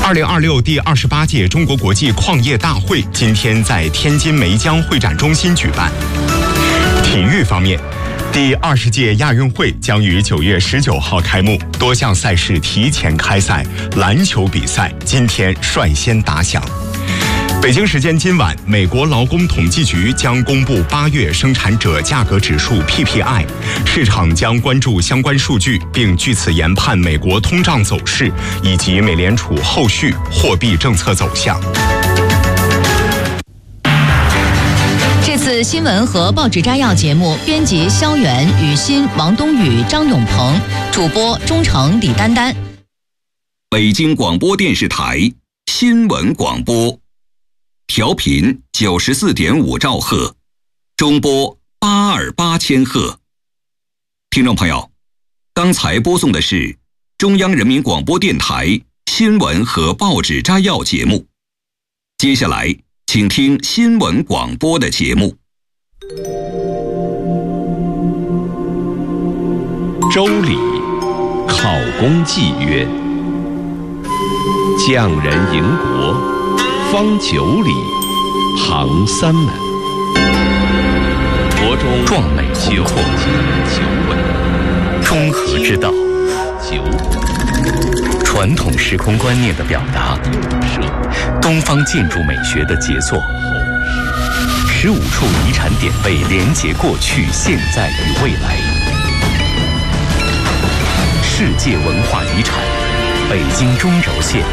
2026第28届中国国际矿业大会今天在天津梅江会展中心举办。体育方面，第20届亚运会将于9月19号开幕，多项赛事提前开赛，篮球比赛今天率先打响。北京时间今晚，美国劳工统计局将公布8月生产者价格指数 PPI， 市场将关注相关数据，并据此研判美国通胀走势以及美联储后续货币政策走向。 这次新闻和报纸摘要节目，编辑肖远、雨欣、王东宇、张永鹏，主播钟诚、李丹丹。 北京广播电视台新闻广播。调频94.5兆赫，中波828千赫。听众朋友，刚才播送的是中央人民广播电台新闻和报纸摘要节目。接下来，请听新闻广播的节目。 周礼，考公祭曰：匠人营国，方9里，旁3门。国中壮美宏阔 9尾， 中和之道 9， 传统时空观念的表达，东方建筑美学的杰作，15处遗产点位连结过去、现在与未来。世界文化遗产，北京中轴线。